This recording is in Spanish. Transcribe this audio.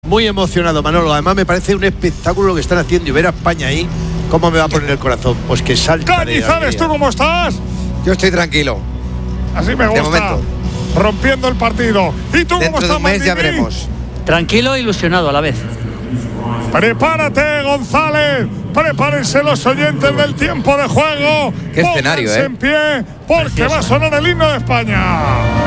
Muy emocionado, Manolo. Además me parece un espectáculo lo que están haciendo y ver a España ahí, ¿cómo me va a poner el corazón? Pues que salta. Cañizares, ¿tú cómo estás? Yo estoy tranquilo. Así me gusta. De momento. Rompiendo el partido. ¿Y tú Dentro cómo de estás, un mes ya Maldini? veremos. Tranquilo e ilusionado a la vez. Prepárate, González. Prepárense los oyentes del tiempo de juego. Qué escenario, Pónganse en pie porque Precioso. va a sonar el himno de España.